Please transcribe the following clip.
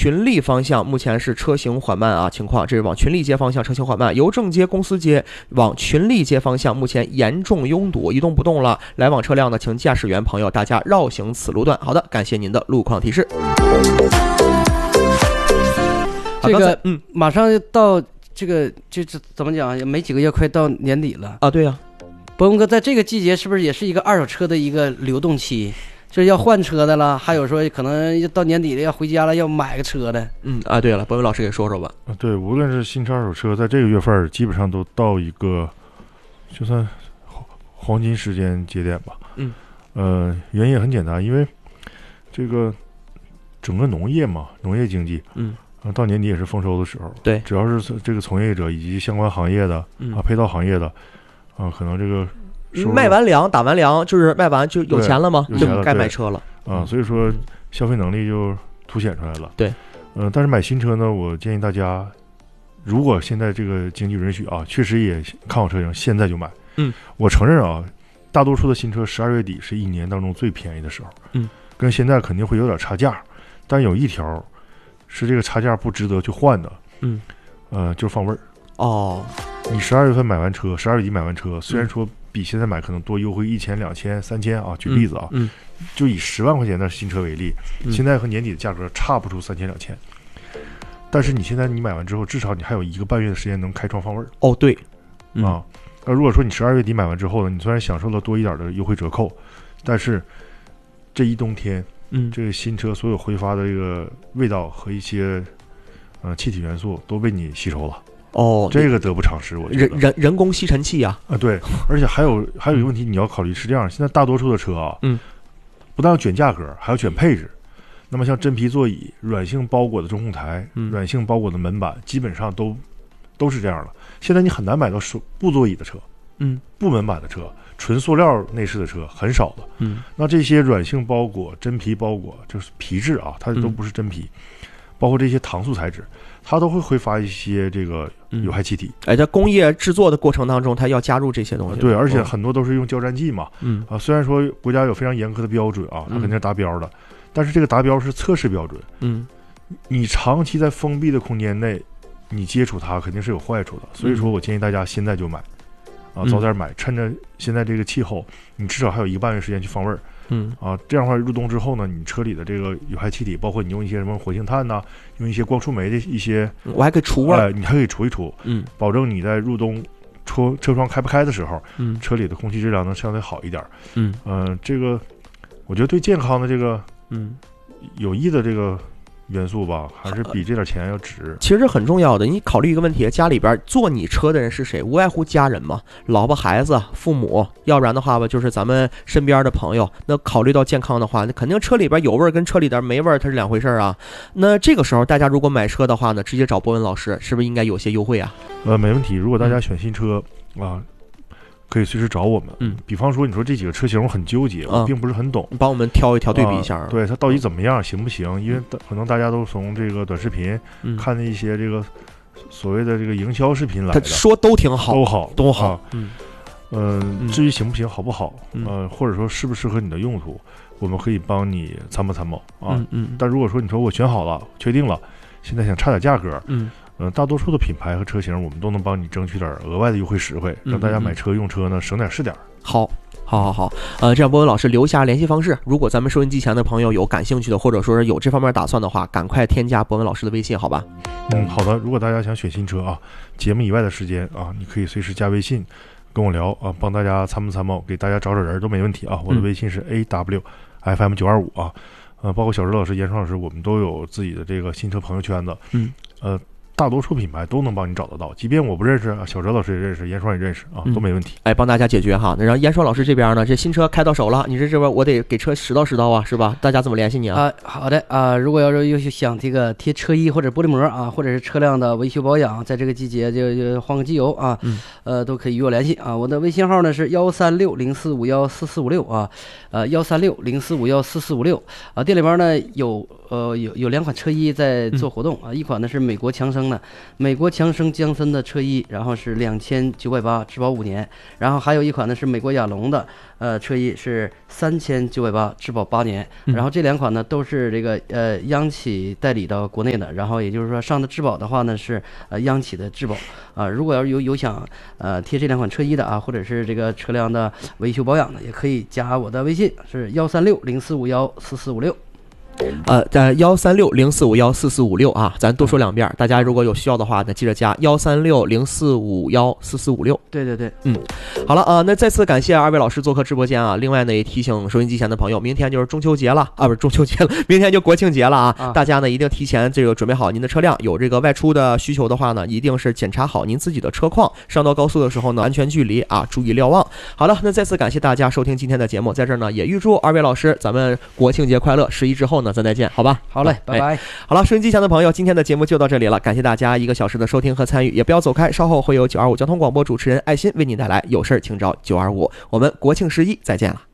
群力方向目前是车行缓慢啊情况，这是往群力街方向车行缓慢，邮政街、公司街往群力街方向目前严重拥堵，移动不动了。来往车辆呢，请驾驶员朋友大家绕行此路段。好的，感谢您的路况提示。 这个马上到这怎么讲？没几个月，快到年底了啊！对呀， 博文哥，在这个季节是不是也是一个二手车的一个流动期？就是要换车的了，还有说可能到年底了要回家了要买个车的。 对了，博文老师给说说吧。 对，无论是新车二手车，在这个月份基本上都到一个就算黄金时间节点吧。原因也很简单，因为这个整个农业嘛，农业经济，到年底也是丰收的时候。 对， 只要是这个从业者以及相关行业的配套行业的可能这个卖完粮打完粮，就是卖完就有钱了吗？就该买车了所以说消费能力就凸显出来了。 对， 但是买新车呢，我建议大家，如果现在这个经济允许确实也看好车型，现在就买。我承认大多数的新车12月底是一年当中最便宜的时候，跟现在肯定会有点差价，但有一条是这个差价不值得去换的，就是放味儿。你12月份买完车，12月底买完车，虽然说比现在买可能多优惠1000、2000、3000举例子就以10万块钱的新车为例，现在和年底的价格差不出3000、2000，但是你现在你买完之后，至少你还有1个半月的时间能开窗放味儿。 对， 那如果说你12月底买完之后呢，你虽然享受了多一点的优惠折扣，但是这一冬天，这个新车所有挥发的这个味道和一些气体元素都被你吸收了。这个得不偿失，我觉得人工吸尘器对，而且还有一个问题你要考虑是这样，现在大多数的车不但要卷价格，还要卷配置。那么像真皮座椅、软性包裹的中控台、软性包裹的门板，基本上都是这样的。现在你很难买到布座椅的车，布门板的车，纯塑料内饰的车很少的。那这些软性包裹、真皮包裹，就是皮质它都不是真皮，包括这些搪塑材质，它都会挥发一些这个有害气体。 在工业制作的过程当中，它要加入这些东西。 对，而且很多都是用胶粘剂嘛。虽然说国家有非常严苛的标准它肯定是达标的，但是这个达标是测试标准。你长期在封闭的空间内，你接触它肯定是有坏处的。所以说我建议大家现在就买，早点买，趁着现在这个气候，你至少还有1个半月时间去放味儿。这样的话入冬之后呢，你车里的这个有害气体，包括你用一些什么活性炭用一些光触媒的一些， 我还可以除味你还可以除一除，保证你在入冬车窗开不开的时候，车里的空气质量能相对好一点。这个我觉得对健康的这个有益的这个元素吧，还是比这点钱要值。 其实很重要的，你考虑一个问题，家里边坐你车的人是谁？无外乎家人嘛，老婆、孩子、父母，要不然的话吧，就是咱们身边的朋友。那考虑到健康的话，那肯定车里边有味儿跟车里边没味儿它是两回事啊。那这个时候大家如果买车的话呢，直接找博文老师，是不是应该有些优惠啊？ 没问题。如果大家选新车可以随时找我们。比方说你说这几个车型我很纠结，我并不是很懂， 你帮我们挑一挑对比一下。 对，它到底怎么样，行不行？因为可能大家都从这个短视频看的一些这个所谓的这个营销视频来的， 他说都挺好， 都好。至于行不行，好不好，或者说适不适合你的用途，我们可以帮你参谋参谋但如果说你说我选好了，确定了，现在想差点价格，大多数的品牌和车型我们都能帮你争取点额外的优惠实惠，让大家买车用车呢省点是点。 好，这样博文老师留下联系方式，如果咱们收音机前的朋友有感兴趣的，或者说是有这方面打算的话，赶快添加博文老师的微信，好吧？ 好的。如果大家想选新车节目以外的时间你可以随时加微信跟我聊帮大家参谋参谋，给大家找人都没问题我的微信是 AWFM925包括小石老师、严双老师，我们都有自己的这个新车朋友圈子。大多数品牌都能帮你找得到，即便我不认识，小哲老师也认识，严双也认识都没问题。 帮大家解决哈。那然后严双老师这边呢，这新车开到手了，你这边我得给车实到是吧？大家怎么联系你好的如果要是又想这个贴车衣或者玻璃膜或者是车辆的维修保养，在这个季节就换个机油都可以与我联系我的微信号呢是1360451445613604514456店里边呢有2款车衣在做活动一款呢是美国强生称呢，美国强生江森的车衣，然后是2980，质保5年。然后还有一款呢是美国亚龙的车衣，是3980，质保8年。然后这2款呢都是这个央企代理到国内的，然后也就是说上的质保的话呢是央企的质保啊。如果要是有想贴这2款车衣的啊，或者是这个车辆的维修保养的，也可以加我的微信，是13604514456。 在13604514456啊，咱多说2遍。大家如果有需要的话呢，记着加13604514456。 对对对， 好了啊，那再次感谢2位老师做客直播间啊。另外呢，也提醒收音机前的朋友，明天就是中秋节了啊，不是中秋节了，明天就国庆节了啊。大家呢一定提前这个准备好您的车辆，有这个外出的需求的话呢，一定是检查好您自己的车况，上到高速的时候呢，安全距离啊，注意瞭望。好了，那再次感谢大家收听今天的节目，在这儿呢也预祝2位老师咱们国庆节快乐，11之后呢咱再见，好吧？ 好嘞，拜拜。 好了，收音机前的朋友，今天的节目就到这里了，感谢大家1个小时的收听和参与，也不要走开，稍后会有925交通广播主持人爱心为您带来有事请找925，我们国庆11再见了。